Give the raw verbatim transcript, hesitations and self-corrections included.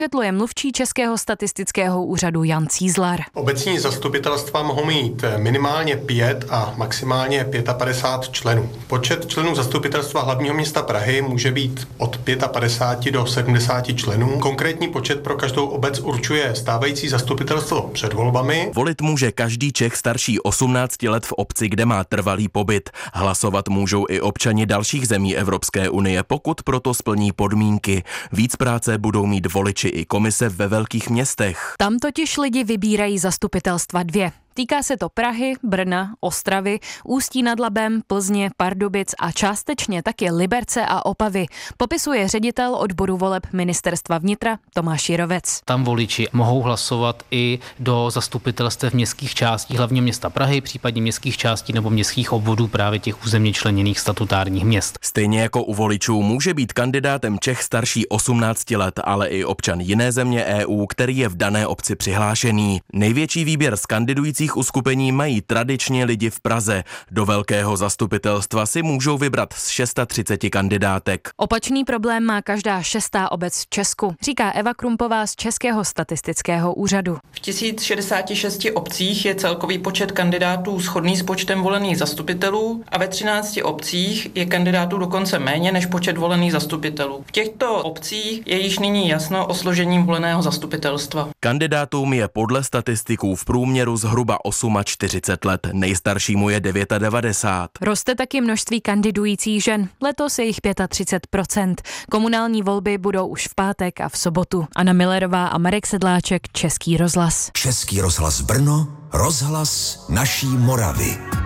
vysvětluje mluvčí Českého statistického úřadu Jan Cízlar. Obecní zastupitelstva mohou mít minimálně pět a maximálně padesát pět členů. Počet členů zastupitelstva hlavního města Prahy může být od padesát pět do sedmdesáti členů. Konkrétní počet pro každou obec určuje stávající zastupitelstvo před volbami. Volit může každý Čech starší osmnácti let v obci, kde má trvalý pobyt. Hlasovat můžou i občani dalších zemí Evropské unie, pokud proto splní podmínky. Víc práce budou mít voliči i komise ve velkých městech. Tam totiž lidi vybírají zastupitelstva dvě. Týká se to Prahy, Brna, Ostravy, Ústí nad Labem, Plzně, Pardubic a částečně taky Liberce a Opavy, popisuje ředitel odboru voleb Ministerstva vnitra Tomáš Jirovec. Tam voliči mohou hlasovat i do zastupitelstev městských částí, hlavně města Prahy, případně městských částí nebo městských obvodů právě těch územně členěných statutárních měst. Stejně jako u voličů může být kandidátem Čech starší osmnácti let, ale i občan jiné země E U, který je v dané obci přihlášený. Největší výběr z kandidujících uskupení mají tradičně lidi v Praze. Do velkého zastupitelstva si můžou vybrat z třicet šest kandidátek. Opačný problém má každá šestá obec v Česku, říká Eva Krumpová z Českého statistického úřadu. V tisíci šedesáti šesti obcích je celkový počet kandidátů shodný s počtem volených zastupitelů a ve třinácti obcích je kandidátů dokonce méně než počet volených zastupitelů. V těchto obcích je již nyní jasno o složení voleného zastupitelstva. Kandidátům je podle statistiků v průměru zhruba čtyřicet osm let, nejstaršímu je devadesát devět. Roste taky množství kandidujících žen, letos je jich třicet pět procent. Komunální volby budou už v pátek a v sobotu. Anna Millerová a Marek Sedláček, Český rozhlas. Český rozhlas Brno, rozhlas naší Moravy.